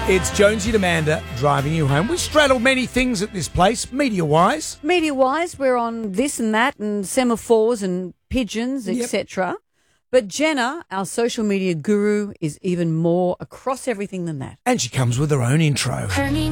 It's Jonesy and Amanda driving you home. We straddle many things at this place, media-wise. Media-wise, we're on this and that and semaphores and pigeons, etc. But Jenna, our social media guru, is even more across everything than that. And she comes with her own intro.